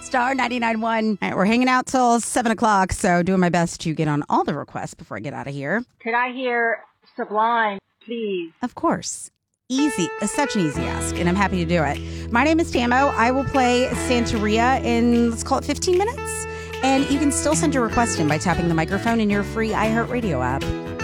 Star 99.1. All right, we're hanging out till 7 o'clock, so doing my best to get on all the requests before I get out of here. Could I hear Sublime, please? Of course. Easy. Such an easy ask, and I'm happy to do it. My name is Tamo. I will play Santeria in, let's call it 15 minutes. And you can still send your request in by tapping the microphone in your free iHeartRadio app.